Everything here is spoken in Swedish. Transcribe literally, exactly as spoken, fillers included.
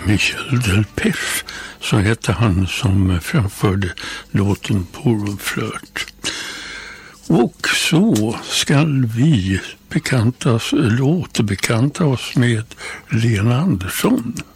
Michel Delpech, så hette han som framförde låten Porrflört. Och så skall vi bekantas, eller återbekanta oss med Lena Andersson.